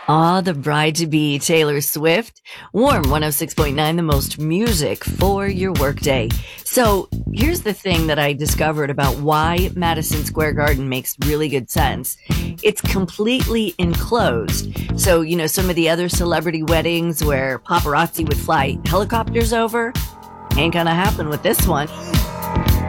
Ah, the bride-to-be, Taylor Swift. Warm 106.9, the most music for your workday. So here's the thing that I discovered about why Madison Square Garden makes really good sense. It's completely enclosed. So, some of the other celebrity weddings where paparazzi would fly helicopters over, ain't gonna happen with this one.